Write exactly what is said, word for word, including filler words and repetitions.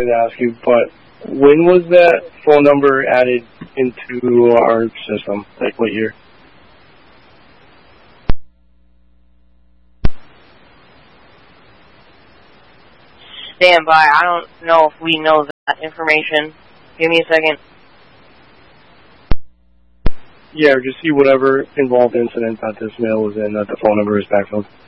sorry to ask you, but when was that phone number added into our system? Like what year? Stand by. I don't know if we know that information. Give me a second. Yeah, or just see whatever involved incident that this mail was in, that the phone number is backfilled.